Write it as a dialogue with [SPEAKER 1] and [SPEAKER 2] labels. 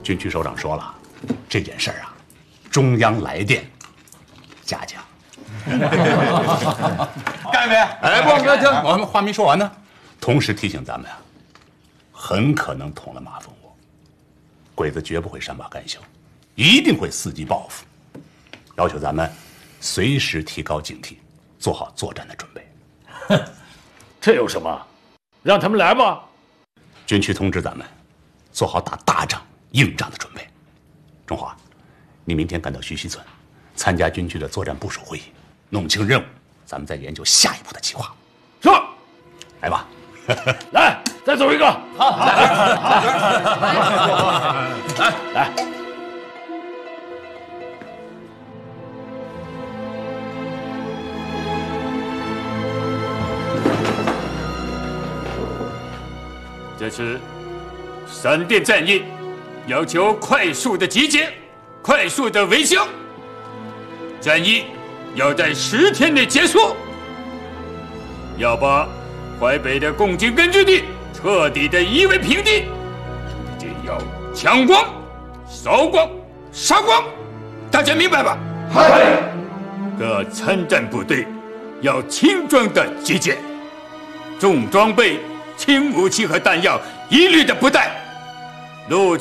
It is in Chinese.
[SPEAKER 1] 军区首长说了，这件事儿啊，中央来电，嘉奖。
[SPEAKER 2] 干没？
[SPEAKER 1] 哎，不，我们话没说完呢。同时提醒咱们啊，很可能捅了马蜂窝，鬼子绝不会善罢甘休，一定会伺机报复。要求咱们随时提高警惕，做好作战的准备。
[SPEAKER 3] 哼，这有什么？让他们来吧。
[SPEAKER 1] 军区通知咱们，做好打大仗、硬仗的准备。中华，你明天赶到徐溪村，参加军区的作战部署会议，弄清任务，咱们再研究下一步的计划。
[SPEAKER 3] 是。
[SPEAKER 1] 来吧。
[SPEAKER 3] 来，再走一个。好，来。
[SPEAKER 4] 这是闪电战役，要求快速的集结，快速的维修。战役要在10天内结束，要把淮北的共军根据地彻底的夷为平地，一定要抢光、扫光、杀光，大家明白吧？
[SPEAKER 3] 嗨！
[SPEAKER 4] 各参战部队要轻装的集结，重装备、轻武器和弹药一律的不带。陆军